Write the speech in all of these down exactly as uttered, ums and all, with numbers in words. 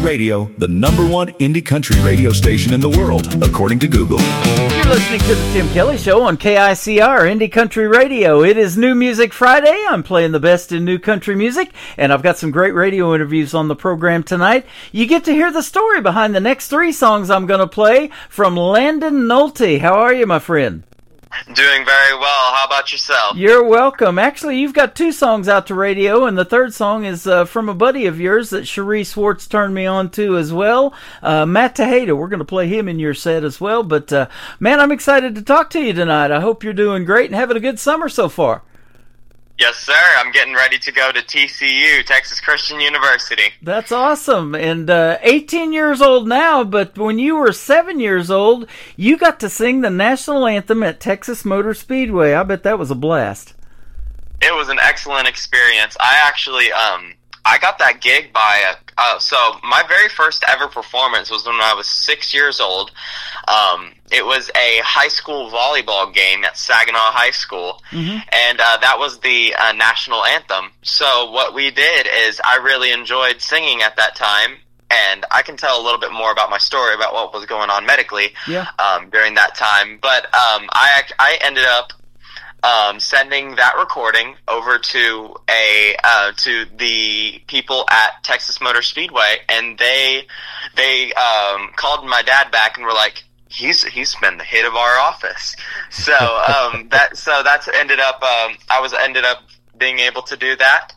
Radio, the number one indie country radio station in the world, according to Google. You're listening to the Tim Kelly Show on K I C R, Indie Country Radio. It is New Music Friday. I'm playing the best in new country music, and I've got some great radio interviews on the program tonight. You get to hear the story behind the next three songs I'm going to play from Landon Nolte. How are you, my friend? Doing very well. How about yourself? You're welcome. Actually, you've got two songs out to radio, and the third song is uh, from a buddy of yours that Cherie Swartz turned me on to as well, uh, Matt Tejada. We're going to play him in your set as well. But, uh, man, I'm excited to talk to you tonight. I hope you're doing great and having a good summer so far. Yes, sir. I'm getting ready to go to T C U, Texas Christian University. That's awesome. And uh, eighteen years old now, but when you were seven years old, you got to sing the national anthem at Texas Motor Speedway. I bet that was a blast. It was an excellent experience. I actually, um, I got that gig by, a, uh, so my very first ever performance was when I was six years old. Um, it was a high school volleyball game at Saginaw High School, mm-hmm. and uh, that was the uh, national anthem. So what we did is I really enjoyed singing at that time, and I can tell a little bit more about my story about what was going on medically yeah. um, during that time. But um, I, I ended up Um, sending that recording over to a uh, to the people at Texas Motor Speedway, and they they um, called my dad back and were like, "He's he's been the hit of our office." So um, that so that's ended up um, I was ended up being able to do that,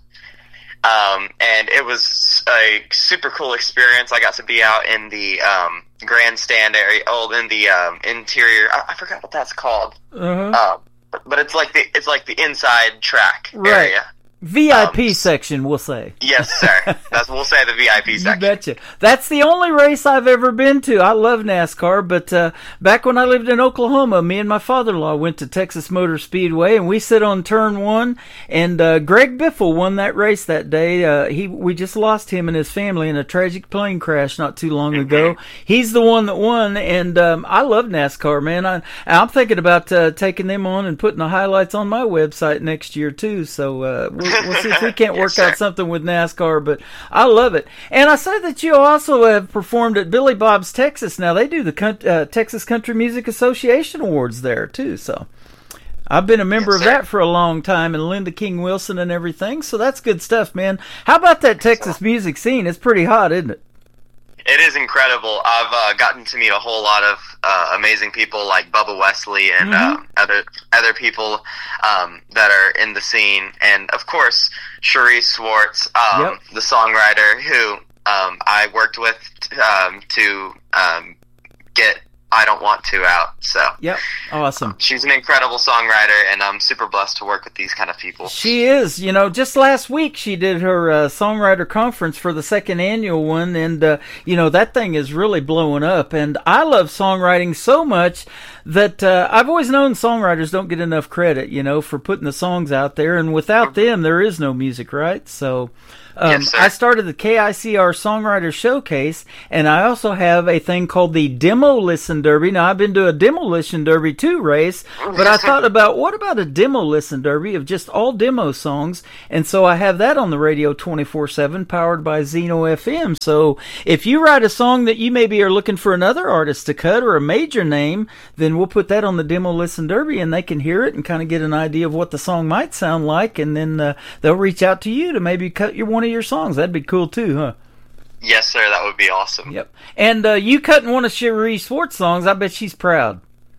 um, and it was a super cool experience. I got to be out in the um, grandstand area, oh, in the um, interior. I, I forgot what that's called. Uh-huh. Um, But it's like the it's like the inside track right. area. V I P um, section, we'll say. Yes, sir. That's we'll say the V I P section. You betcha. That's the only race I've ever been to. I love NASCAR, but uh, back when I lived in Oklahoma, me and my father-in-law went to Texas Motor Speedway, and we sit on turn one, and uh, Greg Biffle won that race that day. Uh, he we just lost him and his family in a tragic plane crash not too long mm-hmm. ago. He's the one that won, and um, I love NASCAR, man. I, I'm thinking about uh, taking them on and putting the highlights on my website next year, too, so uh, we'll We'll see if we can't work yes, out something with NASCAR, but I love it. And I said that you also have performed at Billy Bob's Texas. Now, they do the uh, Texas Country Music Association Awards there, too. So I've been a member yes, of that for a long time, and Linda King Wilson and everything. So that's good stuff, man. How about that Texas music scene? It's pretty hot, isn't it? It is incredible. I've uh, gotten to meet a whole lot of uh, amazing people like Bubba Wesley and mm-hmm. uh, other other people um, that are in the scene, and of course Cherie Swartz, um, yep. the songwriter who um, I worked with um, to um, get I Don't Want To out. So yep, awesome. She's an incredible songwriter, and I'm super blessed to work with these kind of people. She is. You know, just last week she did her uh, songwriter conference for the second annual one, and, uh, you know, that thing is really blowing up. And I love songwriting so much that uh, I've always known songwriters don't get enough credit, you know, for putting the songs out there. And without them, there is no music, right? So Um, yes, sir. I started the K I C R Songwriter Showcase, and I also have a thing called the Demo Listen Derby. Now, I've been to a Demo Listen Derby two race, but I thought about, what about a Demo Listen Derby of just all demo songs? And so I have that on the radio twenty-four seven, powered by Zeno F M. So if you write a song that you maybe are looking for another artist to cut or a major name, then we'll put that on the Demo Listen Derby, and they can hear it and kind of get an idea of what the song might sound like, and then uh, they'll reach out to you to maybe cut your one of your songs. That'd be cool too, huh? Yes, sir. That would be awesome. Yep. And uh, you cutting one of Cherie Swartz songs. I bet she's proud.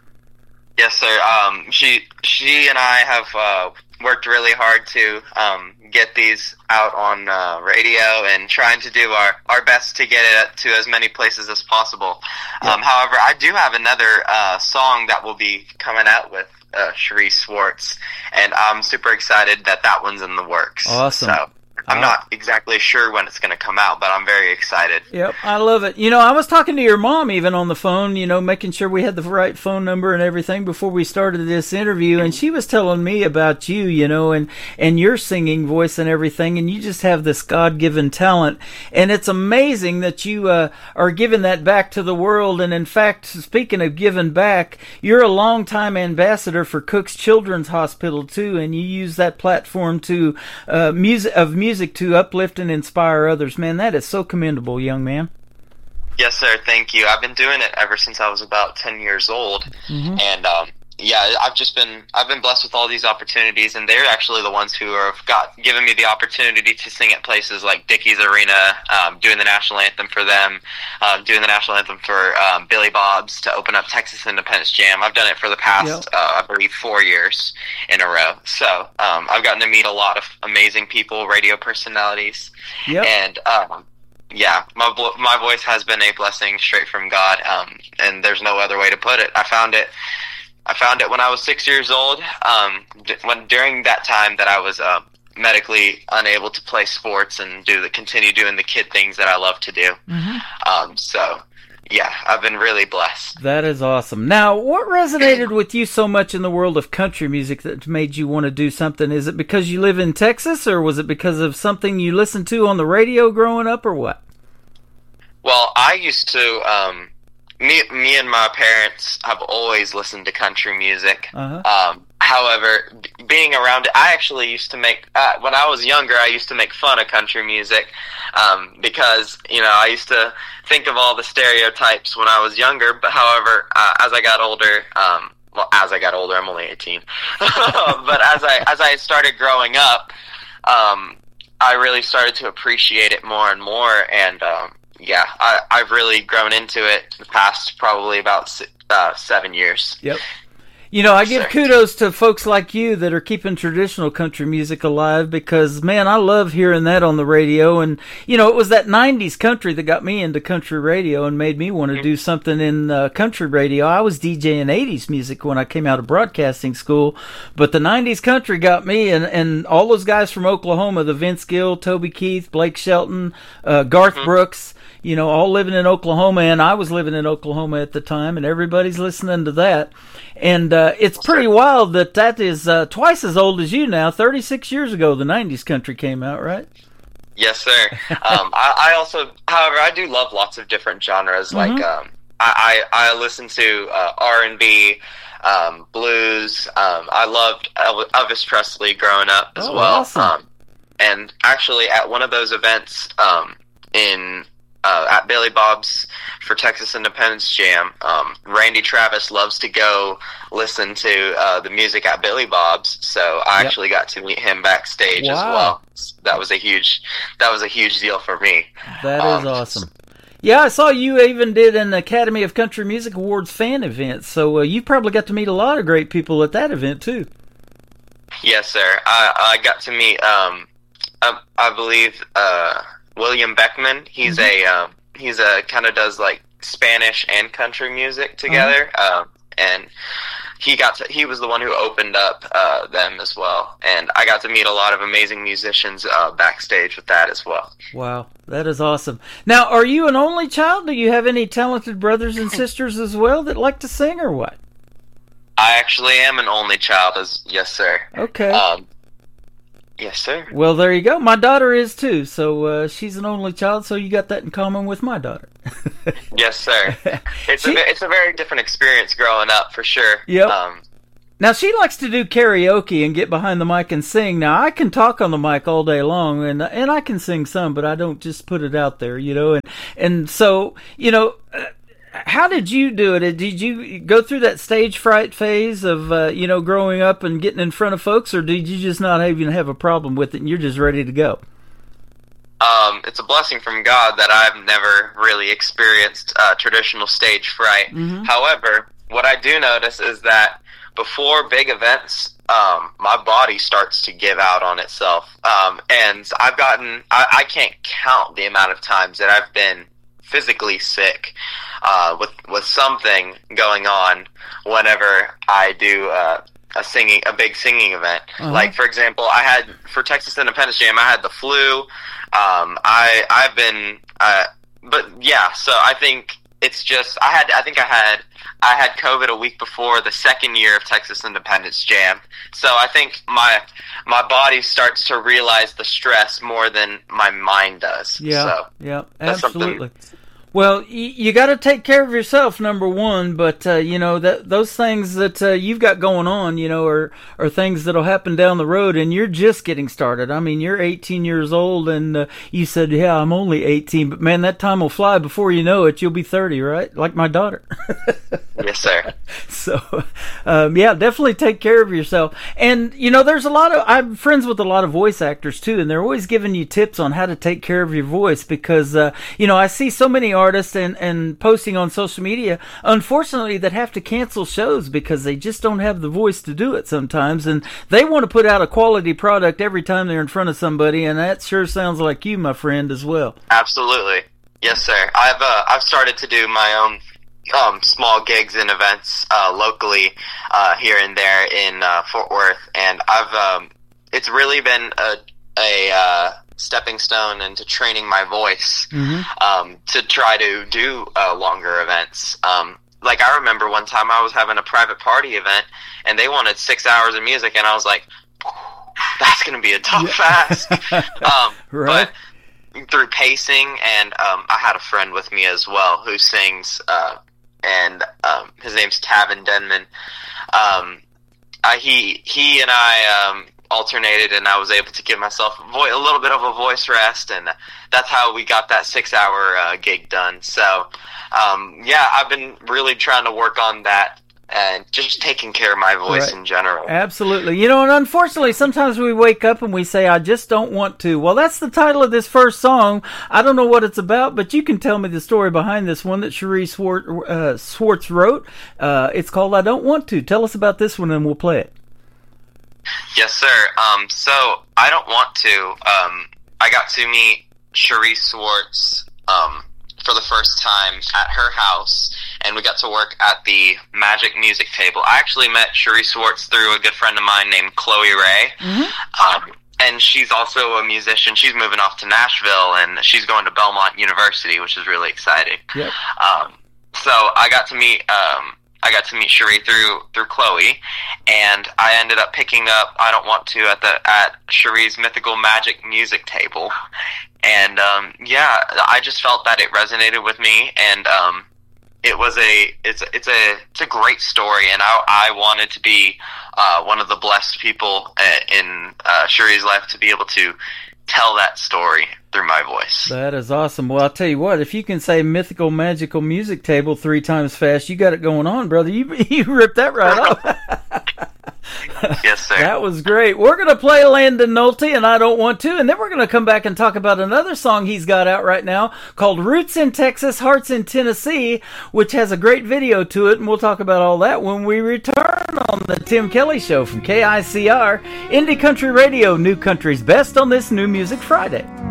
Yes, sir. Um, she she and I have uh, worked really hard to um, get these out on uh, radio and trying to do our, our best to get it to as many places as possible. Yep. Um, however, I do have another uh, song that will be coming out with uh, Cherie Swartz, and I'm super excited that that one's in the works. Awesome. So I'm not exactly sure when it's going to come out, but I'm very excited. Yep, I love it. You know, I was talking to your mom even on the phone, you know, making sure we had the right phone number and everything before we started this interview, and she was telling me about you, you know, and, and your singing voice and everything, and you just have this God-given talent, and it's amazing that you uh, are giving that back to the world. And in fact, speaking of giving back, you're a longtime ambassador for Cook's Children's Hospital, too, and you use that platform to uh, music of music music to uplift and inspire others. Man, that is so commendable, young man. Yes, sir. Thank you. I've been doing it ever since I was about ten years old, Mm-hmm. and um, yeah, I've just been I've been blessed with all these opportunities, and they're actually the ones who have got given me the opportunity to sing at places like Dickies Arena, um, doing the national anthem for them, um, doing the national anthem for um, Billy Bob's to open up Texas Independence Jam. I've done it for the past, Yep. uh, I believe, four years in a row. So um, I've gotten to meet a lot of amazing people, radio personalities, Yep. and um, yeah, my vo- my voice has been a blessing straight from God, um, and there's no other way to put it. I found it. I found it when I was six years old. Um, d- when during that time that I was uh, medically unable to play sports and do the continue doing the kid things that I love to do. Mm-hmm. Um, so yeah, I've been really blessed. That is awesome. Now, what resonated with you so much in the world of country music that made you want to do something? Is it because you live in Texas, or was it because of something you listened to on the radio growing up, or what? Well, I used to. Um, me, me and my parents have always listened to country music. Uh-huh. Um, however, b- being around it, I actually used to make, uh, when I was younger, I used to make fun of country music, um, because, you know, I used to think of all the stereotypes when I was younger, but however, uh, as I got older, um, well, as I got older, I'm only eighteen, but as I, as I started growing up, um, I really started to appreciate it more and more, and, um, yeah, I, I've really grown into it the past probably about si- uh, seven years. Yep. You know, I give Sure. kudos to folks like you that are keeping traditional country music alive, because, man, I love hearing that on the radio. And, you know, it was that nineties country that got me into country radio and made me want to do something in uh, country radio. I was DJing eighties music when I came out of broadcasting school, but the nineties country got me, and, and all those guys from Oklahoma, the Vince Gill, Toby Keith, Blake Shelton, uh, Garth Mm-hmm. Brooks, you know, all living in Oklahoma, and I was living in Oklahoma at the time, and everybody's listening to that. And uh, it's pretty wild that that is uh, twice as old as you now. thirty-six years ago, the nineties country came out, right? Yes, sir. um, I, I also, however, I do love lots of different genres. Mhm. Like, um, I, I, I listen to uh, R and B, um, blues. Um, I loved El- Elvis Presley growing up as Oh, well. awesome. Um, and actually, at one of those events um, in uh, at Billy Bob's for Texas Independence Jam, um, Randy Travis loves to go listen to uh, the music at Billy Bob's, so I Yep. actually got to meet him backstage as Wow. well. That was a huge, that was a huge deal for me. That is Um, awesome. Yeah, I saw you even did an Academy of Country Music Awards fan event, so uh, you probably got to meet a lot of great people at that event, too. Yes, sir. I, I got to meet, um, I, I believe, uh, William Beckman. He's Mm-hmm. a, um, he's a kind of does like Spanish and country music together. Uh-huh. Um, and he got to, he was the one who opened up, uh, them as well. And I got to meet a lot of amazing musicians, uh, backstage with that as well. Wow, that is awesome. Now, are you an only child? Do you have any talented brothers and sisters as well that like to sing, or what? I actually am an only child as, yes, sir. Okay. Um, yes, sir. Well, there you go. My daughter is too, so uh, she's an only child, so you got that in common with my daughter. Yes, sir. It's She- a, ve- it's a very different experience growing up for sure. Yep. Um, Now, she likes to do karaoke and get behind the mic and sing. Now, I can talk on the mic all day long, and and I can sing some, but I don't just put it out there, you know. And and so, you know, uh, how did you do it? Did you go through that stage fright phase of, uh, you know, growing up and getting in front of folks, or did you just not even have a problem with it and you're just ready to go? Um, it's a blessing from God that I've never really experienced uh, traditional stage fright. Mhm. However, what I do notice is that before big events, um, my body starts to give out on itself. Um, and I've gotten, I, I can't count the amount of times that I've been physically sick uh, with, with something going on whenever I do uh, a singing, a big singing event. Uh-huh. Like, for example, I had, for Texas Independence Jam, I had the flu. Um, I, I've been, uh, but yeah, so I think it's just, I had, I think I had, I had COVID a week before the second year of Texas Independence Jam. So I think my, my body starts to realize the stress more than my mind does. Yeah, So yeah, that's absolutely. Well, you, you got to take care of yourself, number one. But uh, you know that those things that uh, you've got going on, you know, are are things that'll happen down the road, and you're just getting started. I mean, you're eighteen years old, and uh, you said, "Yeah, I'm only eighteen," but man, that time will fly. Before you know it, you'll be thirty, right? Like my daughter. Yes, sir. So, um, yeah, definitely take care of yourself. And you know, there's a lot of I'm friends with a lot of voice actors too, and they're always giving you tips on how to take care of your voice because uh, you know I see so many artists. Artists and, and posting on social media, unfortunately, that have to cancel shows because they just don't have the voice to do it sometimes, and they want to put out a quality product every time they're in front of somebody, and that sure sounds like you, my friend, as well. Absolutely, yes, sir. I've uh, I've started to do my own um, small gigs and events uh, locally uh, here and there in uh, Fort Worth, and I've um, it's really been a a uh, stepping stone into training my voice mm-hmm. um, to try to do uh, longer events. Um, like I remember one time I was having a private party event and they wanted six hours of music and I was like, that's going to be a tough ask. um, right. But through pacing and um, I had a friend with me as well who sings uh, and um, his name's Tavin Denman. Um, I, he, he and I um, alternated and I was able to give myself a, vo- a little bit of a voice rest, and that's how we got that six hour uh, gig done. So um, yeah, I've been really trying to work on that and just taking care of my voice right. in general. Absolutely. You know, and unfortunately sometimes we wake up and we say, I just don't want to. Well, that's the title of this first song. I don't know what it's about, but you can tell me the story behind this one that Cherie Swartz, uh, Swartz wrote. Uh, it's called I Don't Want To. Tell us about this one and we'll play it. Yes, sir. Um, so I don't want to. Um, I got to meet Cherie Swartz um, for the first time at her house, and we got to work at the Magic Music Table. I actually met Cherie Swartz through a good friend of mine named Chloe Ray, mm-hmm. um, and she's also a musician. She's moving off to Nashville, and she's going to Belmont University, which is really exciting. Yep. Um, so I got to meet. Um, I got to meet Cherie through through Chloe, and I ended up picking up I Don't Want To at the at Cherie's Mythical Magic Music Table, and um, yeah, I just felt that it resonated with me, and um, it was a it's it's a it's a great story, and I I wanted to be uh, one of the blessed people in uh, Cherie's life to be able to tell that story through my voice. That is awesome. Well, I'll tell you what, if you can say Mythical Magical Music Table three times fast, you got it going on, brother. You you ripped that right off. Yes, sir. That was great. We're going to play Landon Nolte, and I Don't Want To, and then we're going to come back and talk about another song he's got out right now called Roots in Texas, Hearts in Tennessee, which has a great video to it, and we'll talk about all that when we return on the Tim Kelly Show from K I C R, Indie Country Radio, New Country's Best on this New Music Friday.